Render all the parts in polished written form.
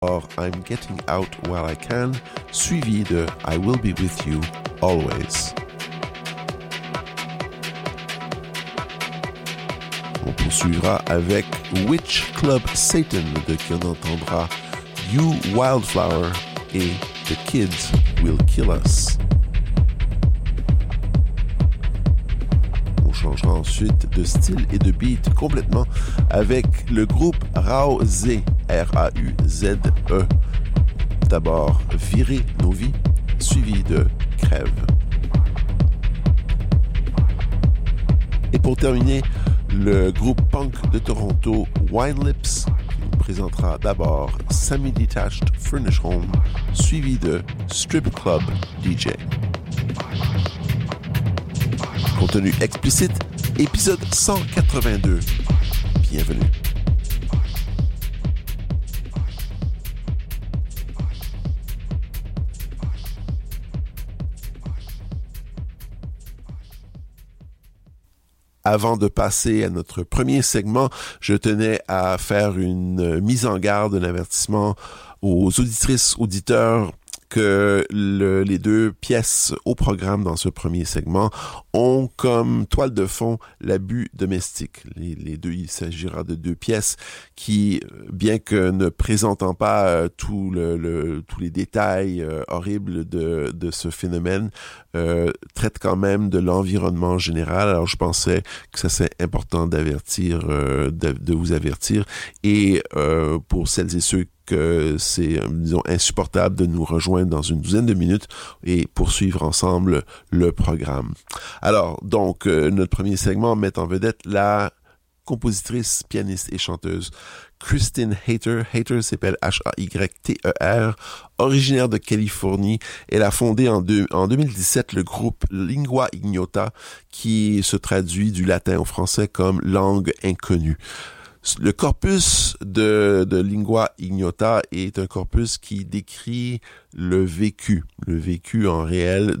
or I'm Getting Out While I Can, suivi de I Will Be With You Always. On poursuivra avec Witch Club Satan, de qui on entendra You Wildflower et The Kids Will Kill Us. On changera ensuite de style et de beat complètement avec le groupe Rauze, R-A-U-Z-E. D'abord, Virer nos vies, suivi de Crève. Et pour terminer, le groupe punk de Toronto, Wine Lips, qui nous présentera d'abord Semi-Detached Furnish Home, suivi de Strip Club DJ. Contenu explicite, épisode 182. Bienvenue. Avant de passer à notre premier segment, je tenais à faire une mise en garde, un avertissement aux auditrices, auditeurs, que les deux pièces au programme dans ce premier segment ont comme toile de fond l'abus domestique. Les deux, il s'agira de deux pièces qui, bien que ne présentant pas tous les détails horribles de ce phénomène, traitent quand même de l'environnement général. Alors je pensais que ça c'est important d'avertir, de vous avertir, et pour celles et ceux que c'est, disons, insupportable de nous rejoindre dans une douzaine de minutes et poursuivre ensemble le programme. Alors, donc, notre premier segment met en vedette la compositrice, pianiste et chanteuse Christine Hayter. Hayter s'appelle H-A-Y-T-E-R, originaire de Californie. Elle a fondé en 2017 le groupe Lingua Ignota, qui se traduit du latin au français comme langue inconnue. Le corpus de Lingua Ignota est un corpus qui décrit le vécu en réel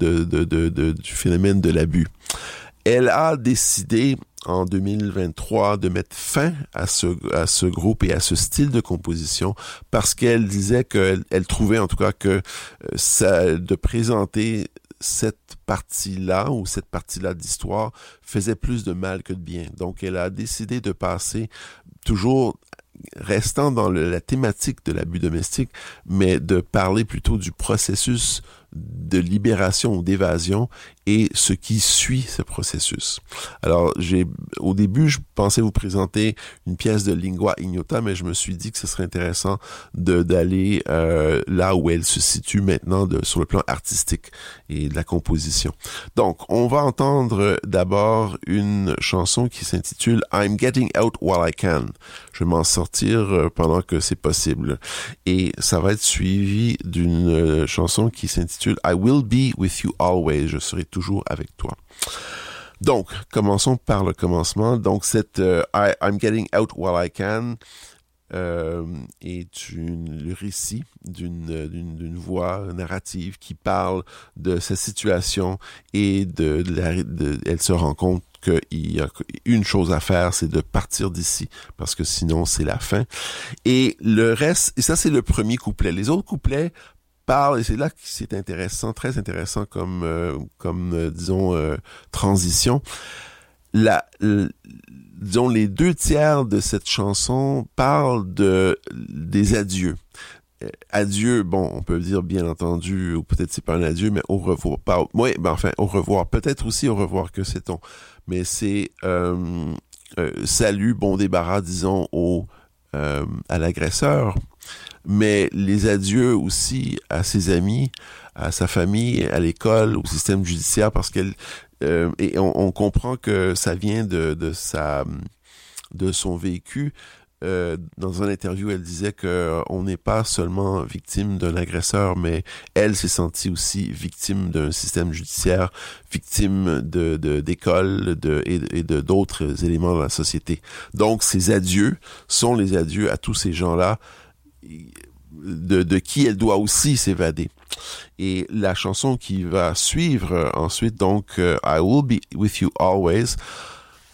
du phénomène de l'abus. Elle a décidé en 2023 de mettre fin à ce groupe et à ce style de composition parce qu'elle disait qu'elle trouvait en tout cas que de présenter cette partie-là ou cette partie-là d'histoire faisait plus de mal que de bien. Donc, elle a décidé de passer, toujours restant dans la thématique de l'abus domestique, mais de parler plutôt du processus de libération ou d'évasion et ce qui suit ce processus. Alors, au début, je pensais vous présenter une pièce de Lingua Ignota, mais je me suis dit que ce serait intéressant d'aller là où elle se situe maintenant sur le plan artistique et de la composition. Donc, on va entendre d'abord une chanson qui s'intitule I'm Getting Out While I Can. Je vais m'en sortir pendant que c'est possible. Et ça va être suivi d'une chanson qui s'intitule I Will Be With You Always. Je serai toujours avec toi. Donc, commençons par le commencement. Donc, cette I'm Getting Out While I Can est le récit d'une voix narrative qui parle de sa situation et elle se rend compte qu'il y a une chose à faire, c'est de partir d'ici, parce que sinon c'est la fin. Et le reste, et ça c'est le premier couplet. Les autres couplets parlent, et c'est là que c'est intéressant, très intéressant comme transition. Disons, les 2/3 de cette chanson parlent des adieux. Adieu, bon, on peut dire bien entendu, ou peut-être c'est pas un adieu, mais au revoir. Au revoir. Peut-être aussi au revoir, que sait-on. Mais c'est salut, bon débarras, disons, à l'agresseur. Mais les adieux aussi à ses amis, à sa famille, à l'école, au système judiciaire, parce et on comprend que ça vient de son vécu. Dans une interview, elle disait que on n'est pas seulement victime d'un agresseur, mais elle s'est sentie aussi victime d'un système judiciaire, victime d'écoles et de d'autres éléments de la société. Donc, ces adieux sont les adieux à tous ces gens-là de qui elle doit aussi s'évader. Et la chanson qui va suivre ensuite, donc I Will Be With You Always,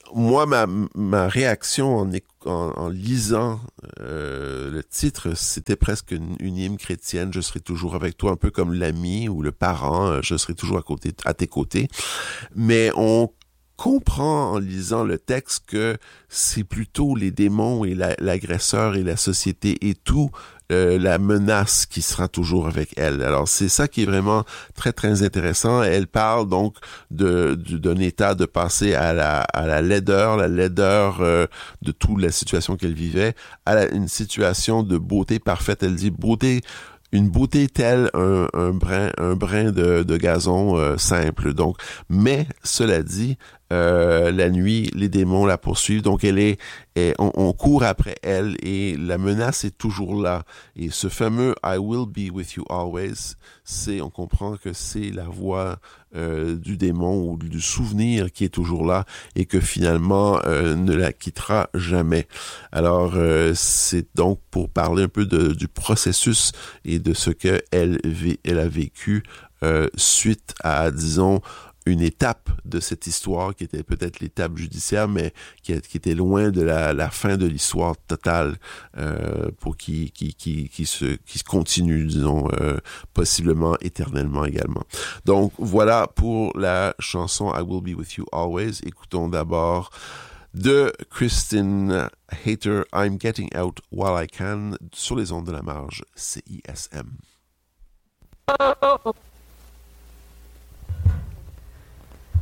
moi, ma réaction en lisant le titre, c'était presque une hymne chrétienne. Je serai toujours avec toi, un peu comme l'ami ou le parent. Je serai toujours à tes côtés. Mais on comprend en lisant le texte que c'est plutôt les démons et l'agresseur et la société et tout la menace qui sera toujours avec elle. Alors c'est ça qui est vraiment très très intéressant. Elle parle donc d'un état de passer à la laideur de toute la situation qu'elle vivait, une situation de beauté parfaite. Elle dit une beauté telle un brin de gazon simple. Donc, mais cela dit, la nuit, les démons la poursuivent. Donc, on court après elle et la menace est toujours là. Et ce fameux I will be with you always, on comprend que c'est la voix du démon ou du souvenir qui est toujours là et que finalement ne la quittera jamais. Alors, c'est donc pour parler un peu du processus et de ce que elle a vécu suite à, disons, une étape de cette histoire qui était peut-être l'étape judiciaire, mais qui était loin de la fin de l'histoire totale pour qui se continue, disons, possiblement éternellement également. Donc voilà pour la chanson I Will Be With You Always. Écoutons d'abord de Kristen Hayter, I'm Getting Out While I Can, sur les ondes de la marge CISM.